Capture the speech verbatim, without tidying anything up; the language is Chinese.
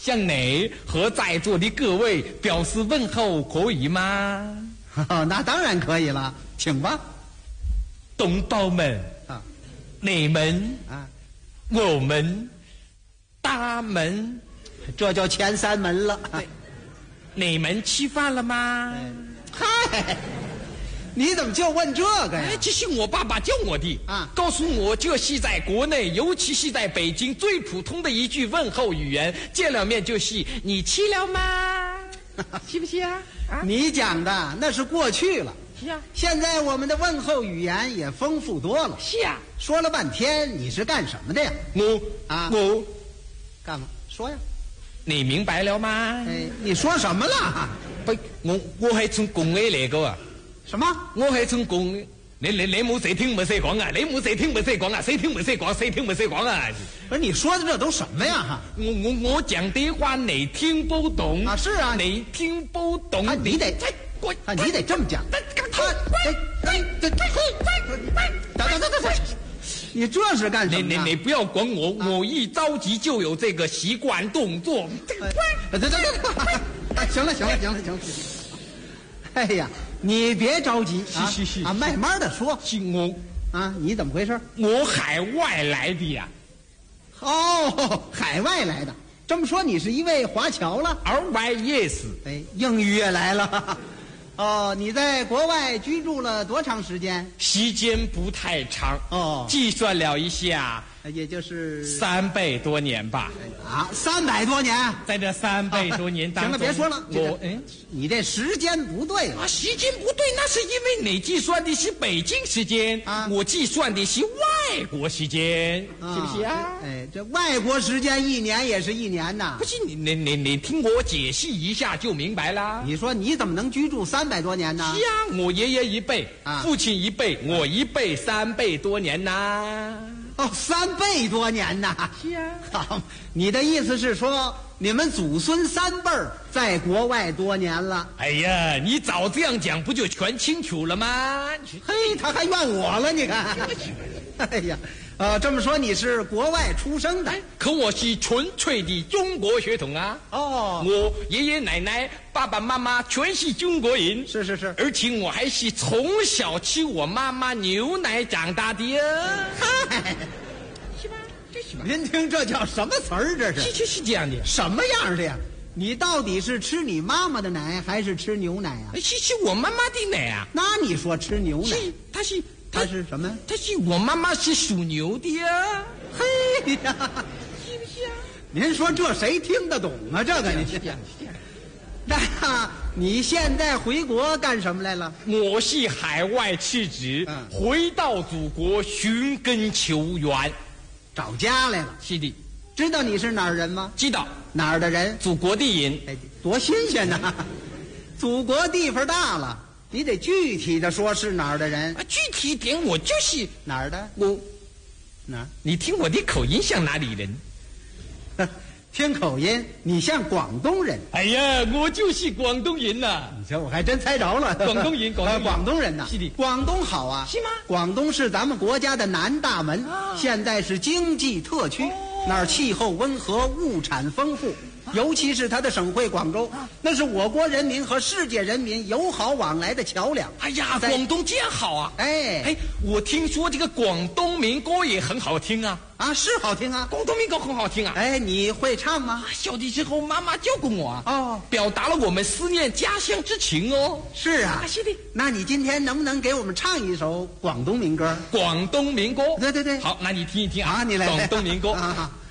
向你和在座的各位表示问候，可以吗？ 哦，那当然可以了，请吧。 同胞们啊， 你们啊， 我们大门， 这就前三门了。 你们吃饭了吗？ 嗨，你怎么就问这个呀？ 哎，这是我爸爸教我的啊， 告诉我这是在国内，尤其是在北京最普通的一句问候语言，见了面就是你吃了吗？是不是啊？啊， 你讲的那是过去了。 是啊， 现在我们的问候语言也丰富多了。 是啊， 说了半天，你是干什么的呀？ 我啊， 我干嘛？说呀。 你明白了嗎？ 哎，你說什麼啦？ 不，我我係從工會嚟噶啊！ 什麼？ 我係從工，你你你冇誰聽冇誰講啊！你冇誰聽冇誰講啊！誰聽冇誰講，誰聽冇誰講啊！ 不是你說的這都什麼呀？ 我我我講的話你聽不懂啊！是啊， 你聽不懂， 啊、你得我啊，你得這麼講。他哎哎這這等等等等等。你這是幹什麼？ 你你你不要管我，啊、我一着急就有這個習慣動作。 哎，對對對，行了行了行了行了。哎呀，你別着急啊， 是是是啊，慢慢的說。 是我啊，你怎麼回事？ 我海外來的呀。 哦，海外來的，這麼說你是一位華僑了 ？R Y yes。 哎，英語也來了。哦，你在國外居住了多長時間？ 時間不太長哦， 計算了一下， 也就是三百多年吧。 啊，三百多年， 在這三百多年當中， 行了，別說了， 我嗯， 你這時間不對啊，時間不對，那是因為你計算的是北京時間啊，我計算的是外國時間，是不是啊？ 哎，這外國時間一年也是一年吶。 不是你你你你聽我解釋一下就明白啦。 你說你怎麼能居住三百多年呢？ 是啊，我爺爺一輩， 啊， 父親一輩，我一輩，三倍多年吶。 哦，三倍多年吶。 是啊。 好，你的意思是說你們祖孫三輩兒在國外多年了？ 哎呀，你早這樣講不就全清楚了嗎？ 嘿，他還怨我了，你看。哎呀，呃，這麼說你是國外出生的， 可我是純粹的中國血統啊！ 哦， 我爺爺奶奶、爸爸媽媽全是中國人， 是是是， 而且我還是從小吃我媽媽牛奶長大的啊！ 嗨， 是吧？這是吧？ 您聽這叫什麼詞兒？這是？ 是是這樣的。 什麼樣的呀？你到底是吃你媽媽的奶，還是吃牛奶啊？ 是是我媽媽的奶啊！ 那你說吃牛奶？ 是，它是。 他是什麼？ 他是我媽媽是屬牛的啊！ 嘿呀， 是不是啊？ 您說這誰聽得懂啊？這個你這樣那你現在回國幹什麼來了？ 我是海外辭職，嗯、回到祖國尋根求源， 找家來了。 是的， 知道你是哪兒人嗎？ 知道。 哪兒的人？ 祖國的人。 哎，多新鮮吶！祖國地方大了。你得具體的說是哪兒的人啊？具體點，我就是哪兒的？ 我哪兒？ 你聽我的口音像哪裡人？ 聽口音，你像廣東人。 哎呀，我就是廣東人呐、啊！ 你瞧，我還真猜着了。 廣東人，廣東人， 廣東人呐。 是的， 廣東好啊。 是嗎？ 廣東是咱們國家的南大門，啊、現在是經濟特區，哦、那兒氣候溫和，物產豐富。尤其是它的省會廣州，那是我國人民和世界人民友好往來的橋樑。 哎呀，廣東這樣好啊！ 哎哎，我聽說這個廣東民歌也很好聽啊！ 啊，是好聽啊， 廣東民歌很好聽啊！ 哎，你會唱嗎？ 小的時候媽媽教過我啊， 哦， 表達了我們思念家鄉之情哦。 是啊， 啊是的。 那你今天能不能給我們唱一首廣東民歌？ 廣東民歌？ 對對對。 好，那你聽一聽啊， 啊，你來。 廣東民歌。 啊。